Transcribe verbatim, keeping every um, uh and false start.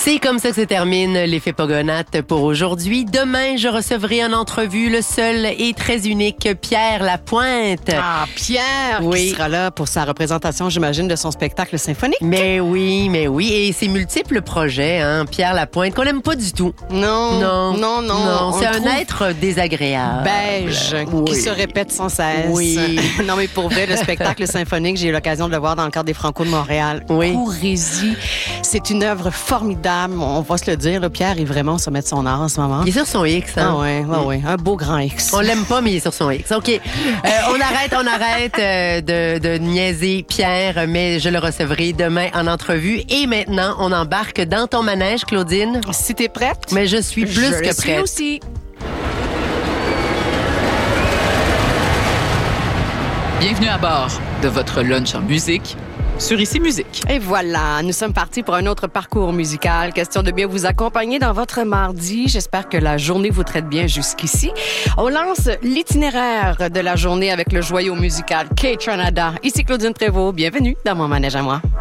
C'est comme ça que se termine l'effet Pogonate pour aujourd'hui. Demain, je recevrai en entrevue le seul et très unique Pierre Lapointe. Ah, Pierre, oui. Qui sera là pour sa représentation, j'imagine, de son spectacle symphonique. Mais oui, mais oui. Et ses multiples projets, hein, Pierre Lapointe, qu'on n'aime pas du tout. Non, non, non, non. non c'est un trouve... être désagréable. Beige, oui. qui se répète sans cesse. Oui. Non, mais pour vrai, le spectacle symphonique, j'ai eu l'occasion de le voir dans le cadre des Franco de Montréal. Oui. Courez-y. C'est une œuvre formidable. On va se le dire, là, Pierre est vraiment au sommet de son art en ce moment. Il est sur son X, hein? Ah ouais, ouais, ouais. Un beau grand X. On l'aime pas, mais il est sur son X. OK. Euh, on arrête, on arrête euh, de, de niaiser Pierre, mais je le recevrai demain en entrevue. Et maintenant, on embarque dans ton manège, Claudine. Si t'es prête? Mais je suis plus je que le prête. suis aussi. Bienvenue à bord de votre lunch en musique sur Ici Musique. Et voilà, nous sommes partis pour un autre parcours musical. Question de bien vous accompagner dans votre mardi. J'espère que la journée vous traite bien jusqu'ici. On lance l'itinéraire de la journée avec le joyau musical Kay-Tranada. Ici Claudine Prévost. Bienvenue dans mon manège à moi.